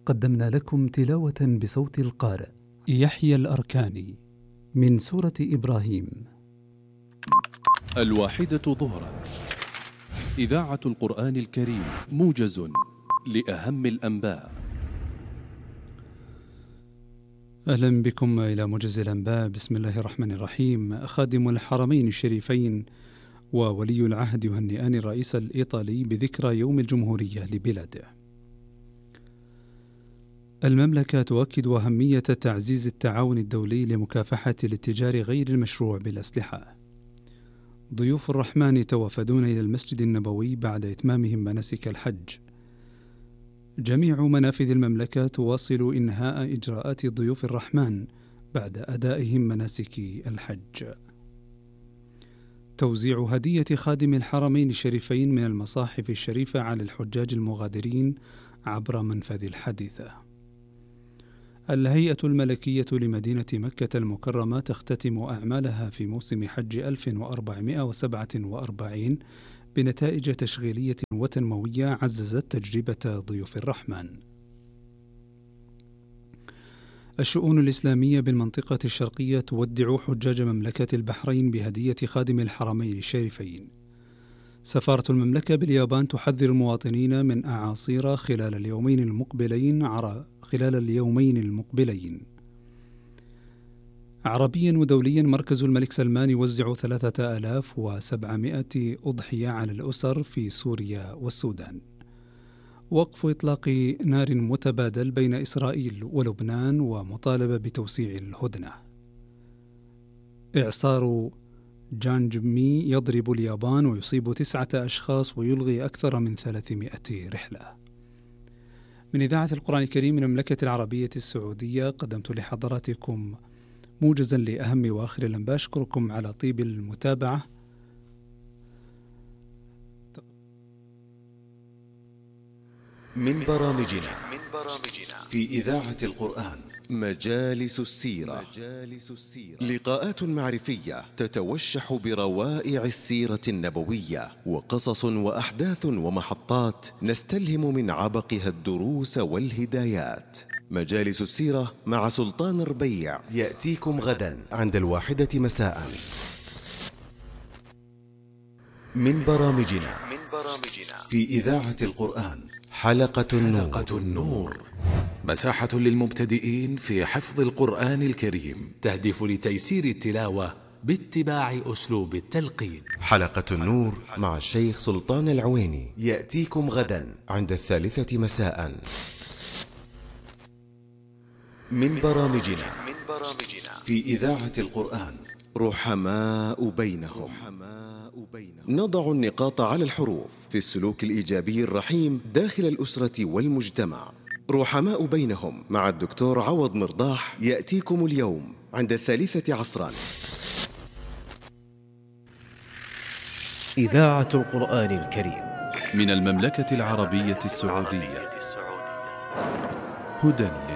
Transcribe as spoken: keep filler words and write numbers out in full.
قدمنا لكم تلاوة بصوت القارئ يحيى الأركاني من سورة إبراهيم. الواحدة ظهرا، إذاعة القرآن الكريم، موجز لأهم الأنباء. أهلا بكم إلى موجز الأنباء. بسم الله الرحمن الرحيم. خادم الحرمين الشريفين وولي العهد يهنئان الرئيس الإيطالي بذكرى يوم الجمهورية لبلاده. المملكة تؤكد أهمية تعزيز التعاون الدولي لمكافحة الاتجار غير المشروع بالأسلحة. ضيوف الرحمن توافدون إلى المسجد النبوي بعد إتمامهم مناسك الحج. جميع منافذ المملكة تواصل إنهاء إجراءات ضيوف الرحمن بعد أدائهم مناسك الحج. توزيع هدية خادم الحرمين الشريفين من المصاحف الشريفة على الحجاج المغادرين عبر منفذ الحديثة. الهيئة الملكية لمدينة مكة المكرمة تختتم أعمالها في موسم حج ألف وأربعمائة وسبعة وأربعين بنتائج تشغيلية وتنموية عززت تجربة ضيوف الرحمن. الشؤون الإسلامية بالمنطقة الشرقية تودع حجاج مملكة البحرين بهدية خادم الحرمين الشريفين. سفارة المملكة باليابان تحذر المواطنين من أعاصير خلال اليومين المقبلين عر... خلال اليومين المقبلين. عربيا ودوليا، مركز الملك سلمان يوزع ثلاثة آلاف وسبعمائة أضحية على الأسر في سوريا والسودان. وقف إطلاق نار متبادل بين إسرائيل ولبنان ومطالبة بتوسيع الهدنة. إعصار جانجمي يضرب اليابان ويصيب تسعة أشخاص ويلغي أكثر من ثلاثمائة رحلة. من إذاعة القرآن الكريم من المملكة العربية السعودية قدمت لحضراتكم موجزا لأهم وآخر الأنباء. أشكركم على طيب المتابعة. من برامجنا في إذاعة القرآن مجالس السيرة. لقاءات معرفية تتوشح بروائع السيرة النبوية وقصص وأحداث ومحطات نستلهم من عبقها الدروس والهدايات. مجالس السيرة مع سلطان ربيع يأتيكم غدا عند الواحدة مساء. من برامجنا في إذاعة القرآن حلقة النور, حلقة النور. مساحة للمبتدئين في حفظ القرآن الكريم، تهدف لتيسير التلاوة باتباع أسلوب التلقين. حلقة النور مع الشيخ سلطان العويني يأتيكم غدا عند الثالثة مساء. من برامجنا في إذاعة القرآن رحماء بينهم. نضع النقاط على الحروف في السلوك الإيجابي الرحيم داخل الأسرة والمجتمع. رحماء بينهم مع الدكتور عوض مرضاح يأتيكم اليوم عند الثالثة عصرا. إذاعة القرآن الكريم من المملكة العربية السعودية، هدى